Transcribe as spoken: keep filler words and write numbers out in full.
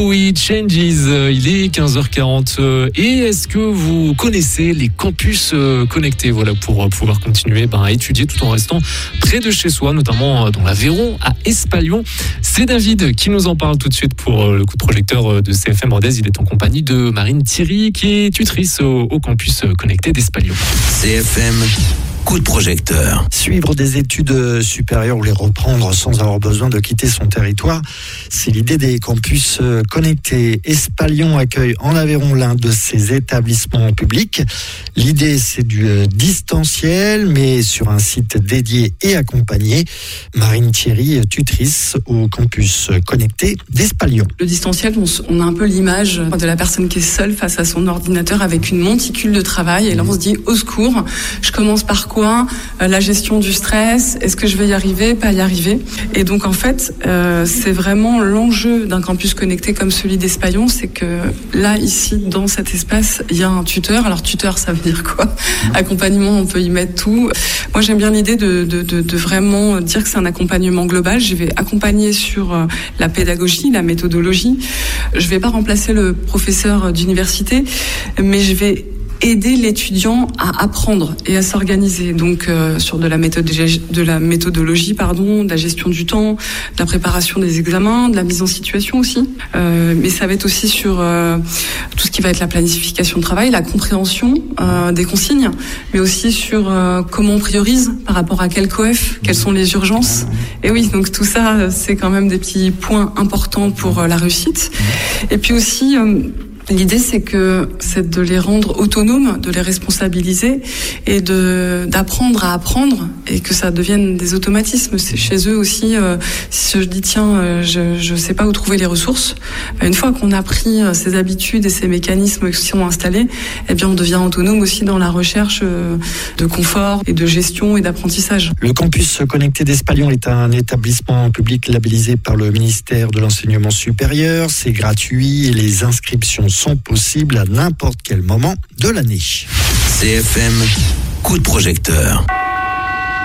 Oui, Changes, il est quinze heures quarante. Et est-ce que vous connaissez les campus connectés, voilà, pour pouvoir continuer ben, à étudier tout en restant près de chez soi, notamment dans l'Aveyron, à Espalion. C'est David qui nous en parle tout de suite pour le coup de projecteur de C F M Rodez. Il est en compagnie de Marine Thierry, qui est tutrice au, au campus connecté d'Espalion. C F M. Coup de projecteur. Suivre des études supérieures ou les reprendre sans avoir besoin de quitter son territoire, c'est l'idée des campus connectés. Espalion accueille en Aveyron l'un de ces établissements publics. L'idée, c'est du distanciel, mais sur un site dédié et accompagné. Marine Thierry, tutrice au campus connecté d'Espalion. Le distanciel, on a un peu l'image de la personne qui est seule face à son ordinateur avec une monticule de travail. Et là, on se dit, au secours, je commence par quoi ? La gestion du stress, est-ce que je vais y arriver, pas y arriver? Et donc en fait, euh, c'est vraiment l'enjeu d'un campus connecté comme celui d'Espalion, c'est que là, ici, dans cet espace, il y a un tuteur. Alors tuteur, ça veut dire quoi? Accompagnement, on peut y mettre tout. Moi, j'aime bien l'idée de, de, de, de vraiment dire que c'est un accompagnement global. Je vais accompagner sur la pédagogie, la méthodologie. Je vais pas remplacer le professeur d'université, mais je vais aider l'étudiant à apprendre et à s'organiser. Donc euh, sur de la méthode de la méthodologie, pardon, de la gestion du temps, de la préparation des examens, de la mise en situation aussi. Euh, mais ça va être aussi sur euh, tout ce qui va être la planification de travail, la compréhension euh, des consignes, mais aussi sur euh, comment on priorise par rapport à quel coef, quelles sont les urgences. Et oui, donc tout ça, c'est quand même des petits points importants pour euh, la réussite. Et puis aussi euh, l'idée, c'est que c'est de les rendre autonomes, de les responsabiliser et de d'apprendre à apprendre et que ça devienne des automatismes. C'est chez eux aussi. Euh, si je dis tiens, euh, je je sais pas où trouver les ressources, ben une fois qu'on a pris euh, ces habitudes et ces mécanismes qui sont installés, eh bien on devient autonome aussi dans la recherche euh, de confort et de gestion et d'apprentissage. Le campus connecté d'Espalion est un établissement public labellisé par le ministère de l'Enseignement supérieur. C'est gratuit et les inscriptions sont possibles à n'importe quel moment de l'année. C F M, coup de projecteur.